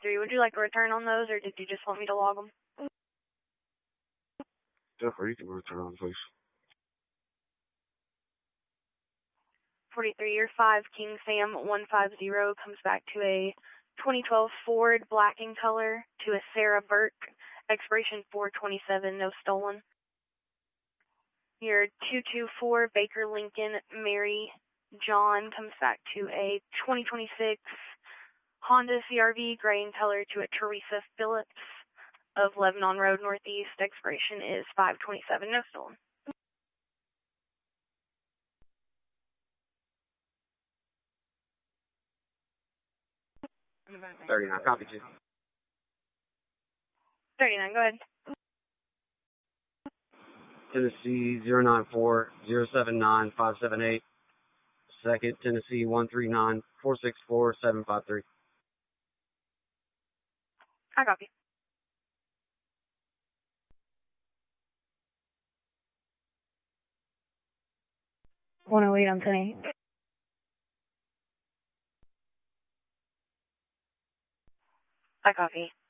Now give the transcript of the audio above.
43. Would you like a return on those, or did you just want me to log them? Definitely, you can return on, please. 43, your 5 King Sam 150 comes back to a 2012 Ford black in color to a Sarah Burke, expiration 4/27, no stolen. Your 224 Baker Lincoln Mary John comes back to a 2026 Honda CRV gray in color to a Teresa Phillips of Lebanon Road Northeast, expiration is 5/27, no stolen. 39, copy, Chief. 39, go ahead. Tennessee 094-079-578. Second, Tennessee 139-464-753. I copy. One oh eight on 10-8. I copy.